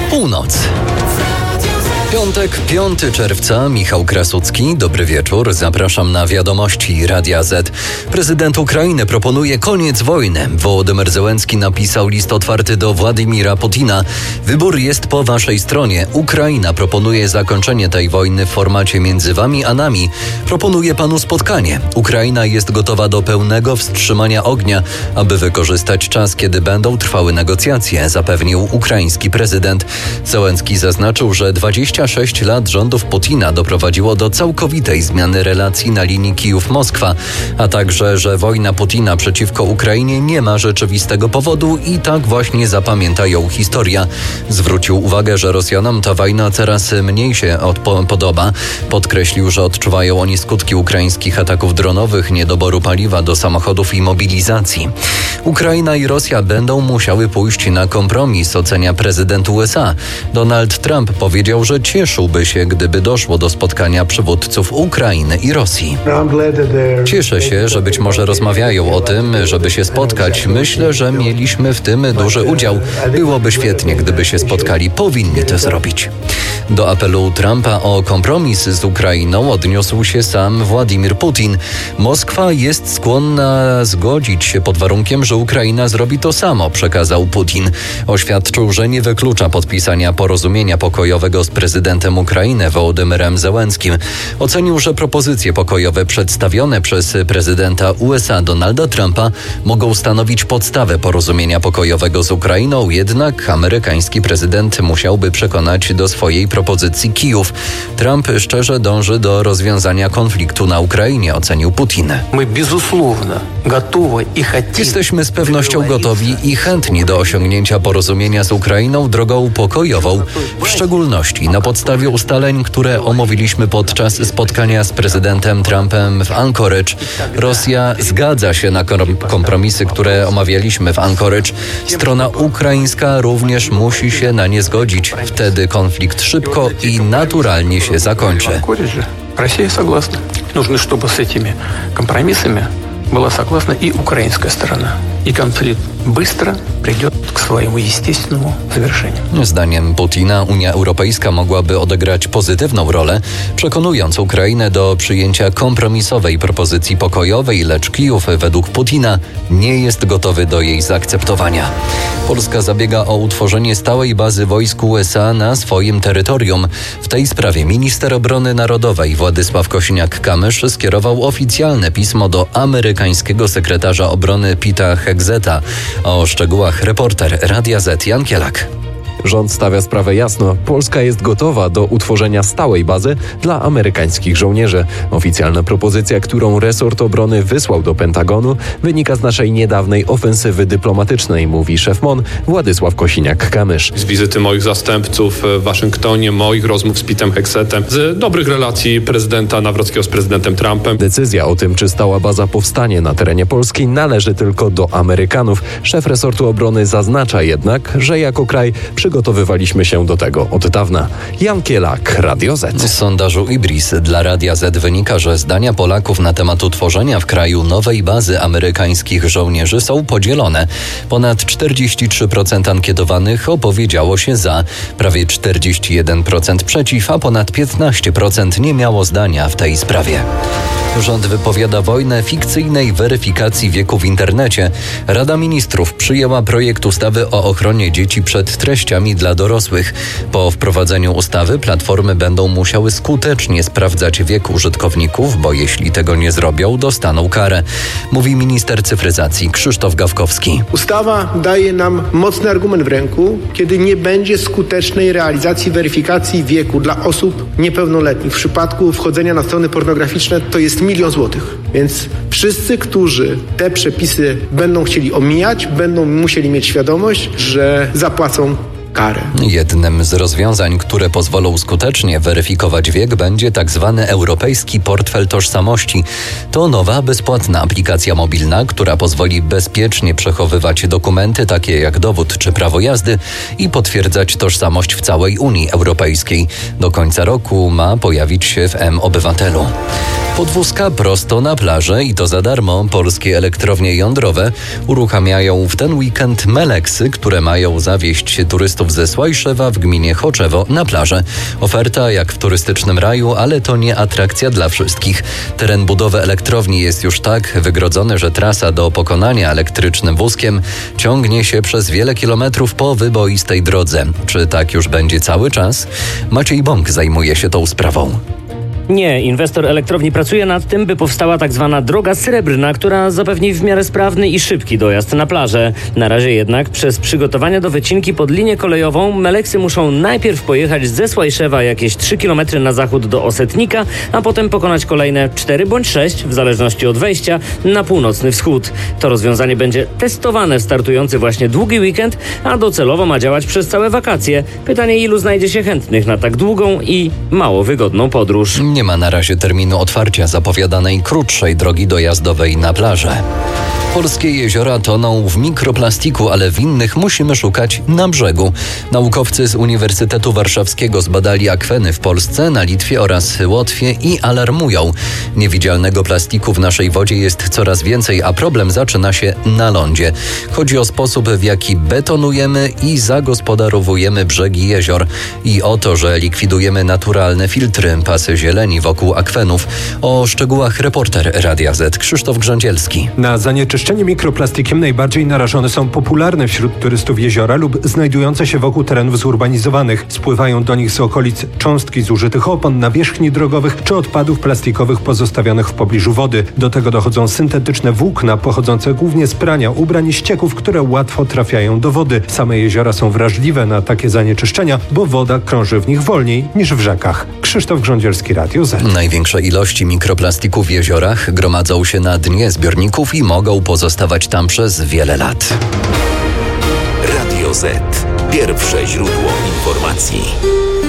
Północ. Piątek, 5 czerwca, Michał Krasucki. Dobry wieczór, zapraszam na wiadomości Radia Z. Prezydent Ukrainy proponuje koniec wojny. Wołodymyr Zełenski napisał list otwarty do Władimira Putina. Wybór jest po waszej stronie. Ukraina proponuje zakończenie tej wojny w formacie między wami a nami. Proponuje panu spotkanie. Ukraina jest gotowa do pełnego wstrzymania ognia, aby wykorzystać czas, kiedy będą trwały negocjacje, zapewnił ukraiński prezydent. Zełenski zaznaczył, że 26 lat rządów Putina doprowadziło do całkowitej zmiany relacji na linii Kijów-Moskwa, a także, że wojna Putina przeciwko Ukrainie nie ma rzeczywistego powodu i tak właśnie zapamięta ją historia. Zwrócił uwagę, że Rosjanom ta wojna coraz mniej się podoba. Podkreślił, że odczuwają oni skutki ukraińskich ataków dronowych, niedoboru paliwa do samochodów i mobilizacji. Ukraina i Rosja będą musiały pójść na kompromis, ocenia prezydent USA. Donald Trump powiedział, że cieszyłby się, gdyby doszło do spotkania przywódców Ukrainy i Rosji. Cieszę się, że być może rozmawiają o tym, żeby się spotkać. Myślę, że mieliśmy w tym duży udział. Byłoby świetnie, gdyby się spotkali. Powinni to zrobić. Do apelu Trumpa o kompromis z Ukrainą odniósł się sam Władimir Putin. Moskwa jest skłonna zgodzić się pod warunkiem, że Ukraina zrobi to samo, przekazał Putin. Oświadczył, że nie wyklucza podpisania porozumienia pokojowego z prezydentem Ukrainy Wołodymyrem Zełenskim. Ocenił, że propozycje pokojowe przedstawione przez prezydenta USA Donalda Trumpa mogą stanowić podstawę porozumienia pokojowego z Ukrainą, jednak amerykański prezydent musiałby przekonać do swojej propozycji Kijów. Trump szczerze dąży do rozwiązania konfliktu na Ukrainie, ocenił Putin. Jesteśmy z pewnością gotowi i chętni do osiągnięcia porozumienia z Ukrainą drogą pokojową, w szczególności na podstawie ustaleń, które omówiliśmy podczas spotkania z prezydentem Trumpem w Anchorage. Rosja zgadza się na kompromisy, które omawialiśmy w Anchorage. Strona ukraińska również musi się na nie zgodzić. Wtedy konflikt szybko i naturalnie się zakończy. Rosja согласна. Нужно, чтобы с этими компромиссами была согласна и украинская сторона. И конфликт быстро придет к своему естественному завершению. Zdaniem Putina Unia Europejska mogłaby odegrać pozytywną rolę, przekonując Ukrainę do przyjęcia kompromisowej propozycji pokojowej, lecz Kijów według Putina nie jest gotowy do jej zaakceptowania. Polska zabiega o utworzenie stałej bazy wojsk USA na swoim terytorium. W tej sprawie minister obrony narodowej Władysław Kosiniak-Kamysz skierował oficjalne pismo do amerykańskiego sekretarza obrony Peta Hegseta. O szczegółach reporter Radia Z Jan Kielak. Rząd stawia sprawę jasno. Polska jest gotowa do utworzenia stałej bazy dla amerykańskich żołnierzy. Oficjalna propozycja, którą resort obrony wysłał do Pentagonu, wynika z naszej niedawnej ofensywy dyplomatycznej, mówi szef MON Władysław Kosiniak-Kamysz. Z wizyty moich zastępców w Waszyngtonie, moich rozmów z Petem Hegsetem, z dobrych relacji prezydenta Nawrockiego z prezydentem Trumpem. Decyzja o tym, czy stała baza powstanie na terenie Polski, należy tylko do Amerykanów. Szef resortu obrony zaznacza jednak, że jako kraj przygotowywaliśmy się do tego od dawna. Jan Kielak, Radio Z. Z sondażu IBRIS dla Radia Z wynika, że zdania Polaków na temat utworzenia w kraju nowej bazy amerykańskich żołnierzy są podzielone. Ponad 43% ankietowanych opowiedziało się za, prawie 41% przeciw, a ponad 15% nie miało zdania w tej sprawie. Rząd wypowiada wojnę fikcyjnej weryfikacji wieku w internecie. Rada Ministrów przyjęła projekt ustawy o ochronie dzieci przed treściami dla dorosłych. Po wprowadzeniu ustawy platformy będą musiały skutecznie sprawdzać wiek użytkowników, bo jeśli tego nie zrobią, dostaną karę, mówi minister cyfryzacji Krzysztof Gawkowski. Ustawa daje nam mocny argument w ręku, kiedy nie będzie skutecznej realizacji weryfikacji wieku dla osób niepełnoletnich. W przypadku wchodzenia na strony pornograficzne to jest 1 000 000 złotych. Więc wszyscy, którzy te przepisy będą chcieli omijać, będą musieli mieć świadomość, że zapłacą karę. Jednym z rozwiązań, które pozwolą skutecznie weryfikować wiek, będzie tzw. Europejski Portfel Tożsamości. To nowa, bezpłatna aplikacja mobilna, która pozwoli bezpiecznie przechowywać dokumenty takie jak dowód czy prawo jazdy i potwierdzać tożsamość w całej Unii Europejskiej. Do końca roku ma pojawić się w mObywatelu. Podwózka prosto na plażę i to za darmo. Polskie elektrownie jądrowe uruchamiają w ten weekend meleksy, które mają zawieźć turystów turystów ze Słajszewa w gminie Choczewo na plażę. Oferta jak w turystycznym raju, ale to nie atrakcja dla wszystkich. Teren budowy elektrowni jest już tak wygrodzony, że trasa do pokonania elektrycznym wózkiem ciągnie się przez wiele kilometrów po wyboistej drodze. Czy tak już będzie cały czas? Maciej Bąk zajmuje się tą sprawą. Nie, inwestor elektrowni pracuje nad tym, by powstała tak zwana droga srebrna, która zapewni w miarę sprawny i szybki dojazd na plażę. Na razie jednak przez przygotowania do wycinki pod linię kolejową Meleksy muszą najpierw pojechać ze Słajszewa jakieś 3 km na zachód do Osetnika, a potem pokonać kolejne 4 bądź 6, w zależności od wejścia, na północny wschód. To rozwiązanie będzie testowane w startujący właśnie długi weekend, a docelowo ma działać przez całe wakacje. Pytanie, ilu znajdzie się chętnych na tak długą i mało wygodną podróż. Nie ma na razie terminu otwarcia zapowiadanej krótszej drogi dojazdowej na plażę. Polskie jeziora toną w mikroplastiku, ale w innych musimy szukać na brzegu. Naukowcy z Uniwersytetu Warszawskiego zbadali akweny w Polsce, na Litwie oraz Łotwie i alarmują. Niewidzialnego plastiku w naszej wodzie jest coraz więcej, a problem zaczyna się na lądzie. Chodzi o sposób, w jaki betonujemy i zagospodarowujemy brzegi jezior i o to, że likwidujemy naturalne filtry, pasy zieleni wokół akwenów. O szczegółach reporter Radia Z Krzysztof Grządzielski. Na zanieczyszczenie mikroplastikiem najbardziej narażone są popularne wśród turystów jeziora lub znajdujące się wokół terenów zurbanizowanych. Spływają do nich z okolic cząstki zużytych opon, nawierzchni drogowych czy odpadów plastikowych pozostawionych w pobliżu wody. Do tego dochodzą syntetyczne włókna pochodzące głównie z prania ubrań i ścieków, które łatwo trafiają do wody. Same jeziora są wrażliwe na takie zanieczyszczenia, bo woda krąży w nich wolniej niż w rzekach. Krzysztof Grządzielski, Radio Z. Największe ilości mikroplastiku w jeziorach gromadzą się na dnie zbiorników i mogą pozostawać tam przez wiele lat. Radio Z. Pierwsze źródło informacji.